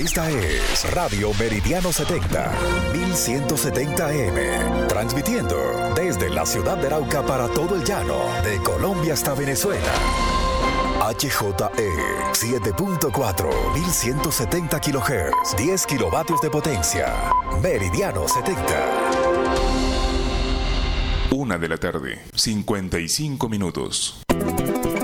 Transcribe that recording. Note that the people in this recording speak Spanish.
Esta es Radio Meridiano 70, 1170 AM, transmitiendo desde la ciudad de Arauca para todo el llano, de Colombia hasta Venezuela. HJE 7.4, 1170 kHz, 10 kilovatios de potencia. Meridiano 70. 1 de la tarde, 55 minutos.